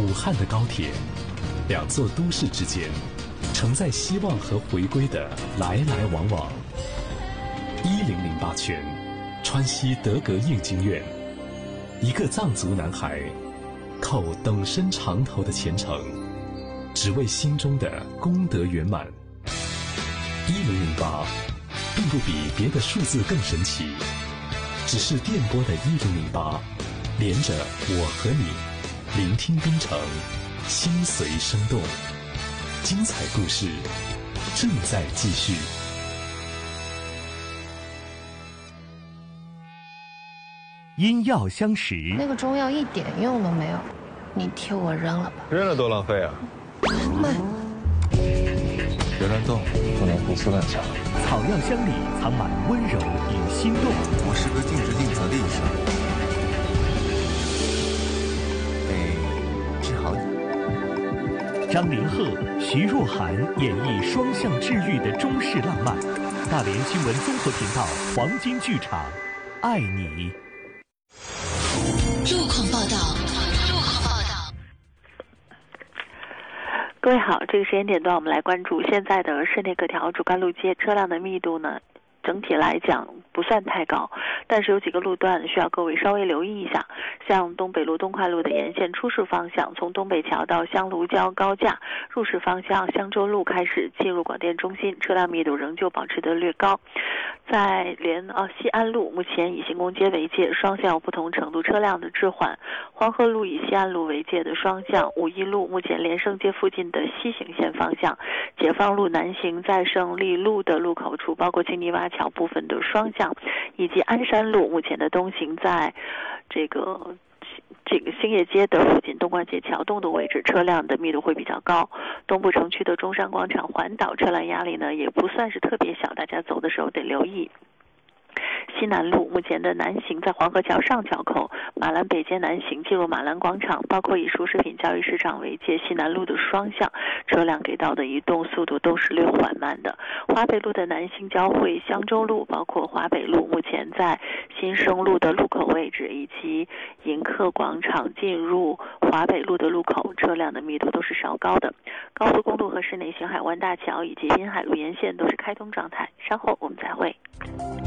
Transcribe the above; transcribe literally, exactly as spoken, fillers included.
武汉的高铁，两座都市之间承载希望和回归的来来往往。一零零八圈，川西德格应经院，一个藏族男孩叩等身长头的虔诚，只为心中的功德圆满。一零零八并不比别的数字更神奇，只是电波的一零零八，连着我和你，聆听冰城，心随生动。精彩故事正在继续。 因药相识， 那个中药一点用都没有，你替我扔了吧。 扔了多浪费啊！ 慢， 别乱动，不能胡思乱想。 草药香里藏满温柔与心动。 我是个尽职尽责的医生，得治好你。 张凌赫、徐若涵演绎双向治愈的中式浪漫。大连新闻综合频道黄金剧场，爱你。 路况报道，路况报道。 各位好，这个时间点段我们来关注现在的市内各条主干路街车辆的密度呢，整体来讲不算太高，但是有几个路段需要各位稍微留意一下。像东北路东快路的沿线出市方向，从东北桥到香炉郊高架，入市方向香洲路开始进入广电中心，车辆密度仍旧保持得略高。在连呃西安路目前以行宫街为界，双向有不同程度车辆的滞缓。黄河路以西安路为界的双向，五一路目前连胜街附近的西行线方向，解放路南行在胜利路的路口处，包括青泥洼桥部分的双向，以及鞍山路目前的东行在这个这个兴业街的附近东关街桥洞的位置，车辆的密度会比较高。东部城区的中山广场环岛车辆压力呢也不算是特别小，大家走的时候得留意。西南路目前的南行在黄河桥上桥口，马兰北街南行进入马兰广场，包括以熟食品交易市场为界西南路的双向，车辆给到的移动速度都是略缓慢的。华北路的南行交汇香洲路，包括华北路目前在新生路的路口位置，以及迎客广场进入华北路的路口，车辆的密度都是稍高的。高速公路和市内邢海湾大桥以及滨海路沿线都是开通状态。稍后我们再会。